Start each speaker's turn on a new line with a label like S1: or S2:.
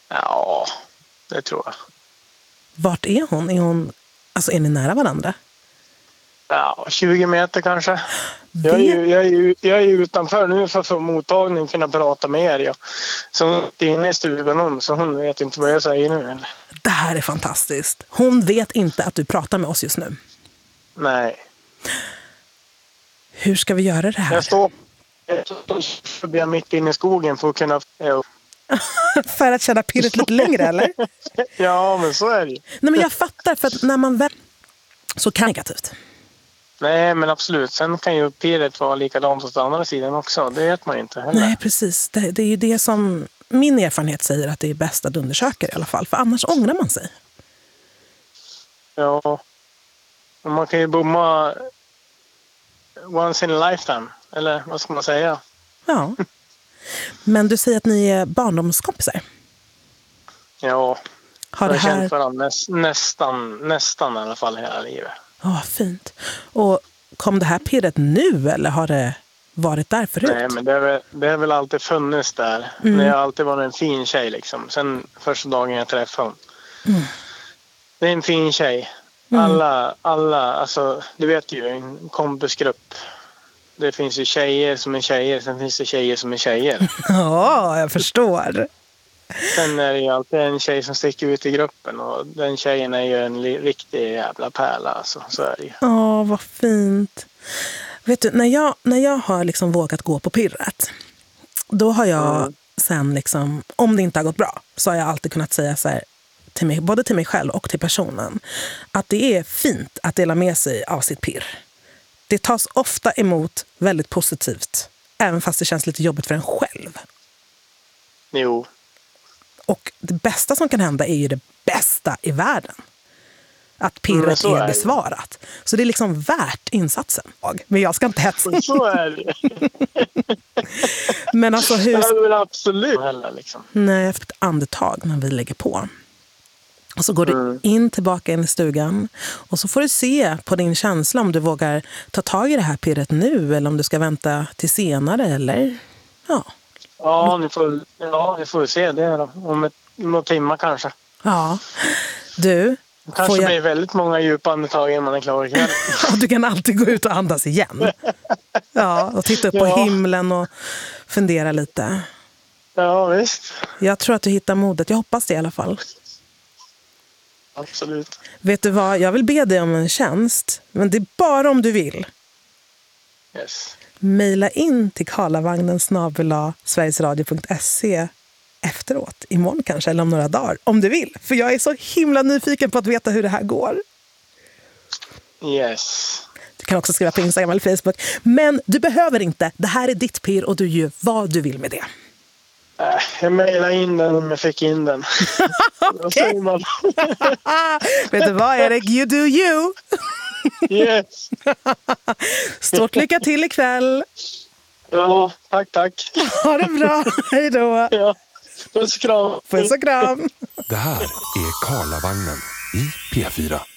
S1: Ja, det tror jag.
S2: Vart är hon? Är ni nära varandra?
S1: Ja, 20 meter kanske. Jag är ju utanför nu för att få mottagning kunna prata med er. Ja. Så hon är inne i stugan om, så hon vet inte vad jag säger nu. Eller?
S2: Det här är fantastiskt. Hon vet inte att du pratar med oss just nu.
S1: Nej.
S2: Hur ska vi göra det här?
S1: Jag står förbi mitt inne i skogen för att kunna...
S2: För att känna pirret lite längre, eller?
S1: Ja, men så är det ju.
S2: Nej, men jag fattar, för att när man så kan negativt.
S1: Nej, men absolut. Sen kan ju pirret vara likadant åt andra sidan också. Det vet man inte heller.
S2: Nej, precis. Det är ju det som min erfarenhet säger att det är bäst att undersöka i alla fall. För annars ångrar man sig.
S1: Ja. Och man kan ju bomma once in a lifetime. Eller vad ska man säga?
S2: Ja. Men du säger att ni är barndomskompisar.
S1: Ja.
S2: Har
S1: jag
S2: det
S1: har
S2: här...
S1: känt varandra nästan i alla fall hela livet.
S2: Ja, fint. Och kom det här pirret nu eller har det varit där förut?
S1: Nej, men det har väl alltid funnits där.
S2: Mm.
S1: Jag har alltid varit en fin tjej liksom. Sen första dagen jag träffade hon.
S2: Mm.
S1: Det är en fin tjej. Alla, alltså du vet ju, en kompisgrupp. Det finns ju tjejer som är tjejer, sen finns det tjejer som är tjejer.
S2: Ja, jag förstår.
S1: Sen är det ju alltid en tjej som sticker ut i gruppen och den tjejen är ju en riktig jävla pärla, alltså. Så är det ju.
S2: Ja, vad fint. Vet du, när jag har liksom vågat gå på pirret, då har jag sen liksom, om det inte har gått bra, så har jag alltid kunnat säga så här till mig, både till mig själv och till personen, att det är fint att dela med sig av sitt pirr. Det tas ofta emot väldigt positivt, även fast det känns lite jobbigt för en själv.
S1: Jo.
S2: Och det bästa som kan hända är ju det bästa i världen. Att pirret är besvarat. Så det är liksom värt insatsen. Men jag ska inte hetsa.
S1: Så är det.
S2: Men alltså hur...
S1: Ja, men absolut. Liksom.
S2: Nej, efter ett andetag när vi lägger på. Och så går du tillbaka in i stugan. Och så får du se på din känsla om du vågar ta tag i det här pirret nu. Eller om du ska vänta till senare. Eller
S1: Ja, ni får se det då. Om några timmar kanske.
S2: Ja. Du...
S1: Kanske blir väldigt många djupa andetag innan man är klar ikväll.
S2: Du kan alltid gå ut och andas igen. Ja, och titta upp på himlen och fundera lite.
S1: Ja, visst.
S2: Jag tror att du hittar modet. Jag hoppas det i alla fall.
S1: Absolut.
S2: Vet du vad? Jag vill be dig om en tjänst. Men det är bara om du vill.
S1: Yes.
S2: Maila in till karlavagnen@sverigesradio.se efteråt. Imorgon kanske, eller om några dagar. Om du vill. För jag är så himla nyfiken på att veta hur det här går.
S1: Yes.
S2: Du kan också skriva på Instagram eller Facebook. Men du behöver inte. Det här är ditt pirr och du gör vad du vill med det.
S1: Jag mejlade in den om jag fick in den.
S2: Okay. Vet du vad, Erik? You do you.
S1: Yes.
S2: Stort lycka till ikväll.
S1: Ja, tack.
S2: Ha det bra. Hej då.
S1: Ja, puss och kram.
S2: Puss och kram.
S3: Det här är Karlavagnen i P4.